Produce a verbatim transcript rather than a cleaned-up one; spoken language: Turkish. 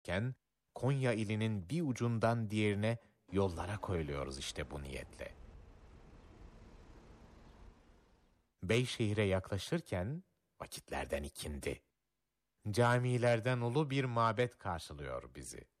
Ken, Konya ilinin bir ucundan diğerine yollara koyuluyoruz işte bu niyetle. Beyşehir'e yaklaşırken vakitlerden ikindi. Camilerden ulu bir mabet karşılıyor bizi.